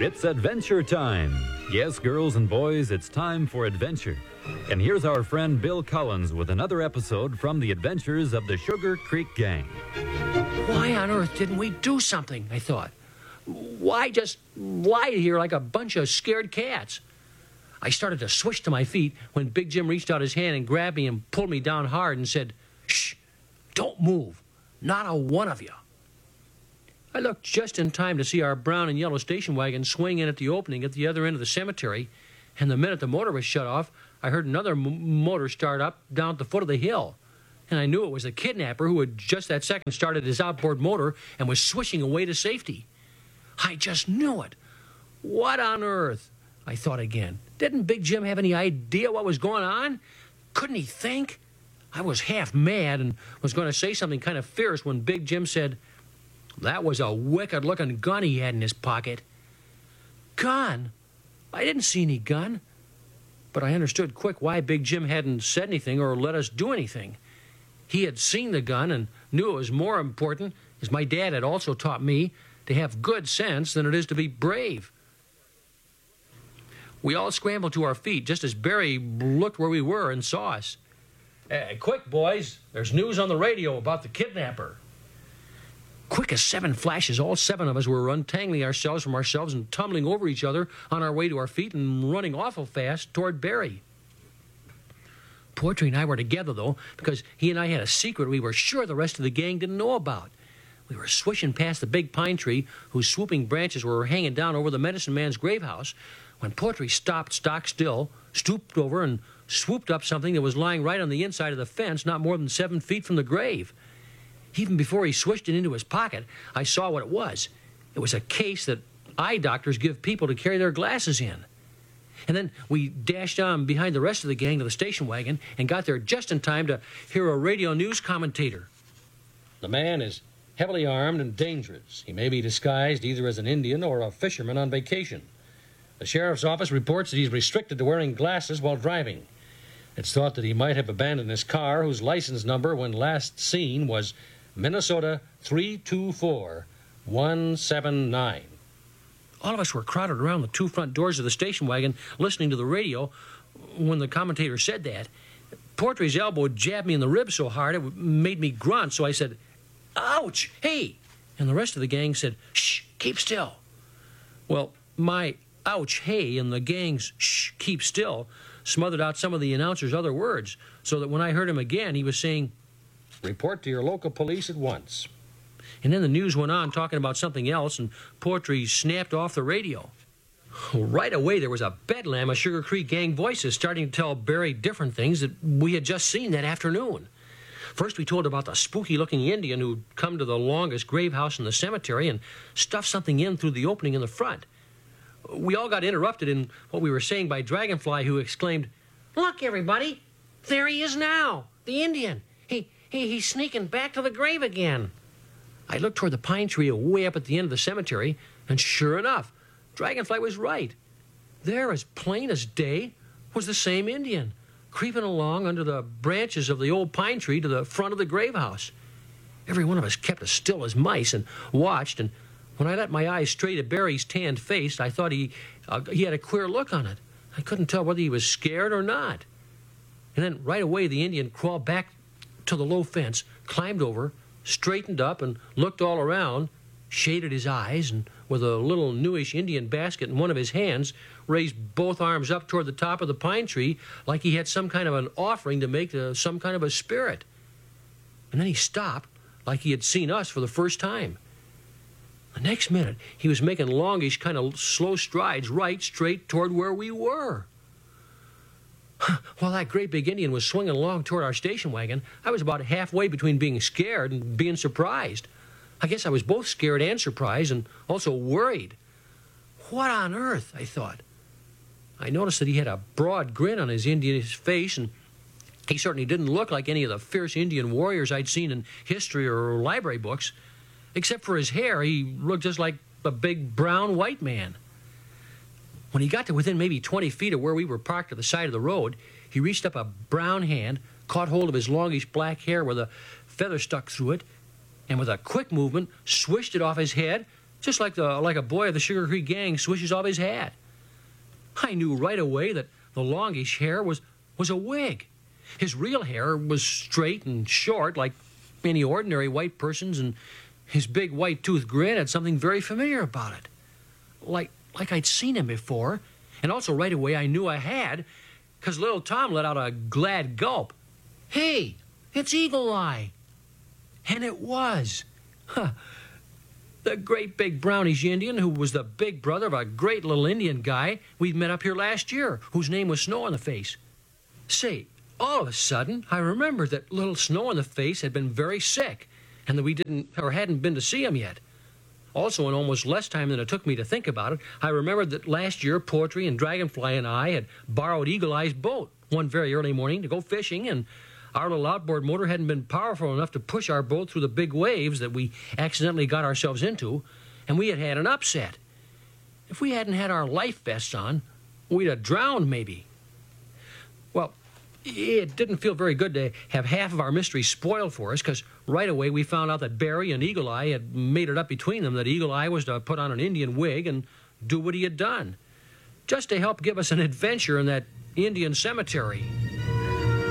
It's adventure time. Yes, girls and boys, it's time for adventure. And here's our friend Bill Collins with another episode from the adventures of the Sugar Creek Gang. Why on earth didn't we do something, I thought. Why just lie here like a bunch of scared cats? I started to swish to my feet when Big Jim reached out his hand and grabbed me and pulled me down hard and said, "Shh, don't move, not a one of you." I looked just in time to see our brown and yellow station wagon swing in at the opening at the other end of the cemetery, and the minute the motor was shut off, I heard another motor start up down at the foot of the hill. And I knew it was the kidnapper who had just that second started his outboard motor and was swishing away to safety. I just knew it. What on earth? I thought again. Didn't Big Jim have any idea what was going on? Couldn't he think? I was half mad and was going to say something kind of fierce when Big Jim said, "That was a wicked-looking gun he had in his pocket." Gun? I didn't see any gun. But I understood quick why Big Jim hadn't said anything or let us do anything. He had seen the gun and knew it was more important, as my dad had also taught me, to have good sense than it is to be brave. We all scrambled to our feet just as Barry looked where we were and saw us. "Quick, boys, there's news on the radio about the kidnapper." Quick as seven flashes, all seven of us were untangling ourselves from ourselves and tumbling over each other on our way to our feet and running awful fast toward Barry. Poetry and I were together, though, because he and I had a secret we were sure the rest of the gang didn't know about. We were swishing past the big pine tree whose swooping branches were hanging down over the medicine man's grave house when Poetry stopped stock still, stooped over, and swooped up something that was lying right on the inside of the fence not more than 7 feet from the grave. Even before he swished it into his pocket, I saw what it was. It was a case that eye doctors give people to carry their glasses in. And then we dashed on behind the rest of the gang to the station wagon and got there just in time to hear a radio news commentator. "The man is heavily armed and dangerous. He may be disguised either as an Indian or a fisherman on vacation. The sheriff's office reports that he's restricted to wearing glasses while driving. It's thought that he might have abandoned his car, whose license number when last seen was Minnesota 324179. All of us were crowded around the two front doors of the station wagon listening to the radio when the commentator said that. Poetry's elbow jabbed me in the ribs so hard it made me grunt, so I said, "Ouch! Hey!" And the rest of the gang said, "Shh! Keep still!" Well, my "ouch! Hey!" and the gang's "shh! Keep still!" smothered out some of the announcer's other words, so that when I heard him again, he was saying, "Report to your local police at once." And then the news went on talking about something else, and Poetry snapped off the radio. Right away, there was a bedlam of Sugar Creek Gang voices starting to tell Barry different things that we had just seen that afternoon. First, we told about the spooky-looking Indian who'd come to the longest grave house in the cemetery and stuffed something in through the opening in the front. We all got interrupted in what we were saying by Dragonfly, who exclaimed, "Look, everybody, there he is now, the Indian. He's sneaking back to the grave again." I looked toward the pine tree way up at the end of the cemetery, and sure enough, Dragonfly was right. There, as plain as day, was the same Indian, creeping along under the branches of the old pine tree to the front of the grave house. Every one of us kept as still as mice and watched, and when I let my eyes stray to Barry's tanned face, I thought he had a queer look on it. I couldn't tell whether he was scared or not. And then right away, the Indian crawled back to the low fence, climbed over, straightened up and looked all around, shaded his eyes, and with a little newish Indian basket in one of his hands, raised both arms up toward the top of the pine tree like he had some kind of an offering to make to some kind of a spirit. And then he stopped like he had seen us for the first time. The next minute, he was making longish kind of slow strides right straight toward where we were. While that great big Indian was swinging along toward our station wagon, I was about halfway between being scared and being surprised. I guess I was both scared and surprised and also worried. What on earth, I thought. I noticed that he had a broad grin on his Indian face, and he certainly didn't look like any of the fierce Indian warriors I'd seen in history or library books. Except for his hair, he looked just like a big brown white man. When he got to within maybe 20 feet of where we were parked at the side of the road, he reached up a brown hand, caught hold of his longish black hair where the feather stuck through it, and with a quick movement, swished it off his head just like a boy of the Sugar Creek Gang swishes off his hat. I knew right away that the longish hair was a wig. His real hair was straight and short like any ordinary white person's, and his big white tooth grin had something very familiar about it. Like I'd seen him before, and also right away I knew I had, because little Tom let out a glad gulp. "Hey, it's Eagle Eye." And it was. The great big brownish Indian who was the big brother of a great little Indian guy we'd met up here last year, whose name was Snow on the Face. Say, all of a sudden, I remembered that little Snow on the Face had been very sick, and that we hadn't been to see him yet. Also, in almost less time than it took me to think about it, I remembered that last year Poetry and Dragonfly and I had borrowed Eagle Eye's boat one very early morning to go fishing, and our little outboard motor hadn't been powerful enough to push our boat through the big waves that we accidentally got ourselves into, and we had had an upset. If we hadn't had our life vests on, we'd have drowned maybe. Well, it didn't feel very good to have half of our mystery spoiled for us, because right away we found out that Barry and Eagle Eye had made it up between them that Eagle Eye was to put on an Indian wig and do what he had done, just to help give us an adventure in that Indian cemetery.